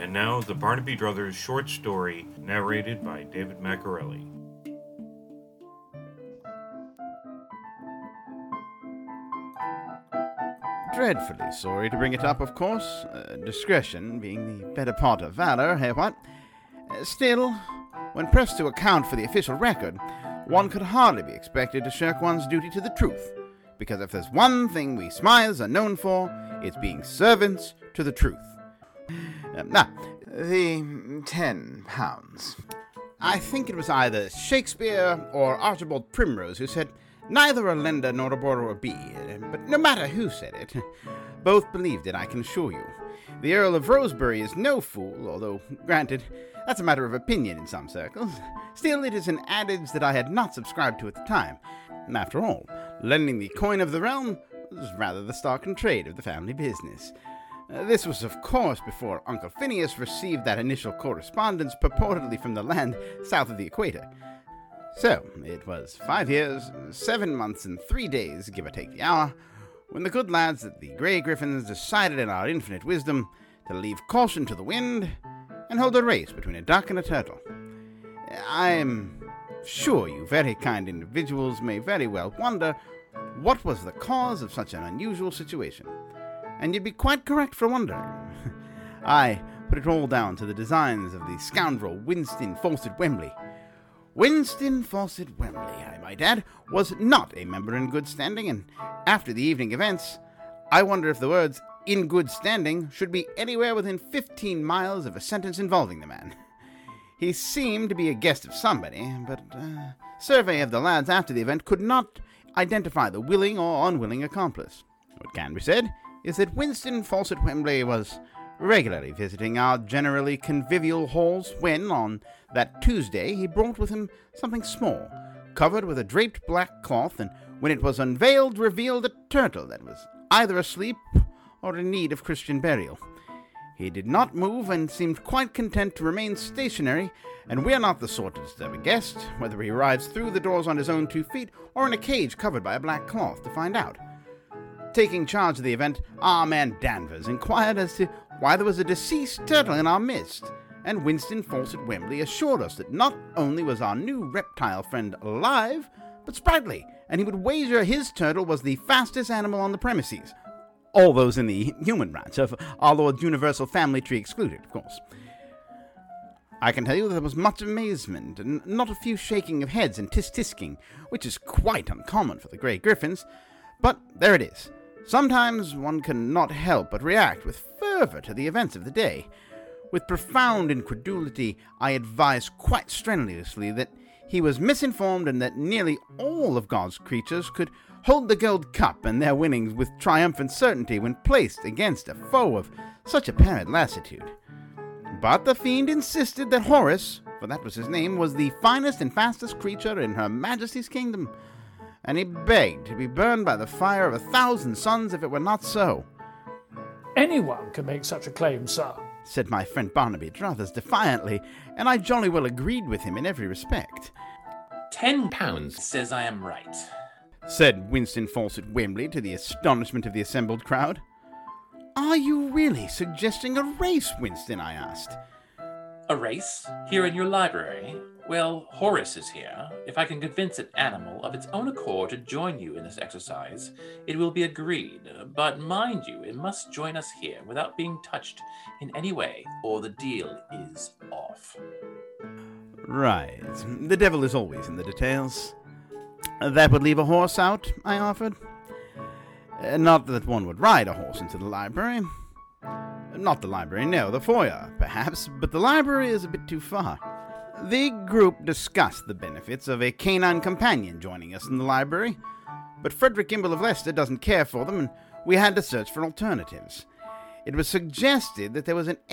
And now, the Barnaby Brothers short story, narrated by David Maccarelli. Dreadfully sorry to bring it up, of course. Discretion being the better part of valor, hey what? Still, when pressed to account for the official record, one could hardly be expected to shirk one's duty to the truth, because if there's one thing we Smythes are known for, it's being servants to the truth. Now, the £10. I think it was either Shakespeare or Archibald Primrose who said, "Neither a lender nor a borrower be," but no matter who said it, both believed it, I can assure you. The Earl of Rosebery is no fool, although, granted, that's a matter of opinion in some circles. Still, it is an adage that I had not subscribed to at the time. After all, lending the coin of the realm was rather the stock and trade of the family business. This was, of course, before Uncle Phineas received that initial correspondence purportedly from the land south of the equator. So, it was 5 years, 7 months, and 3 days, give or take the hour, when the good lads at the Grey Griffins decided in our infinite wisdom to leave caution to the wind and hold a race between a duck and a turtle. I am sure you very kind individuals may very well wonder what was the cause of such an unusual situation. And you'd be quite correct for wondering. I put it all down to the designs of the scoundrel Winston Fawcett Wembley. Winston Fawcett Wembley, I might add, was not a member in good standing, and after the evening events, I wonder if the words "in good standing" should be anywhere within 15 miles of a sentence involving the man. He seemed to be a guest of somebody, but survey of the lads after the event could not identify the willing or unwilling accomplice. What can be said is that Winston Fawcett Wembley was regularly visiting our generally convivial halls when, on that Tuesday, he brought with him something small, covered with a draped black cloth, and when it was unveiled, revealed a turtle that was either asleep or in need of Christian burial. He did not move and seemed quite content to remain stationary, and we are not the sort to disturb a guest, whether he rides through the doors on his own 2 feet or in a cage covered by a black cloth, to find out. Taking charge of the event, our man Danvers inquired as to why there was a deceased turtle in our midst, and Winston Fawcett Wembley assured us that not only was our new reptile friend alive, but sprightly, and he would wager his turtle was the fastest animal on the premises. All those in the human branch of our Lord's universal family tree excluded, of course. I can tell you there was much amazement, and not a few shaking of heads and tisk-tisking, which is quite uncommon for the Grey Griffins, but there it is. Sometimes one cannot help but react with fervor to the events of the day. With profound incredulity, I advised quite strenuously that he was misinformed and that nearly all of God's creatures could hold the gold cup and their winnings with triumphant certainty when placed against a foe of such apparent lassitude. But the fiend insisted that Horus, for that was his name, was the finest and fastest creature in Her Majesty's kingdom, and he begged to be burned by the fire of 1,000 suns if it were not so. "Anyone can make such a claim, sir," said my friend Barnaby rather defiantly, and I jolly well agreed with him in every respect. £10 says I am right, said Winston Fawcett Wembley to the astonishment of the assembled crowd. "Are you really suggesting a race, Winston?" I asked. A race? Here in your library? Well, Horace is here. If I can convince an animal of its own accord to join you in this exercise, it will be agreed. But mind you, it must join us here without being touched in any way, or the deal is off. Right. The devil is always in the details. That would leave a horse out, I offered. Not that one would ride a horse into the library. Not the library, no, the foyer, perhaps, but the library is a bit too far. The group discussed the benefits of a canine companion joining us in the library, but Frederick Gimble of Leicester doesn't care for them, and we had to search for alternatives. It was suggested that there was an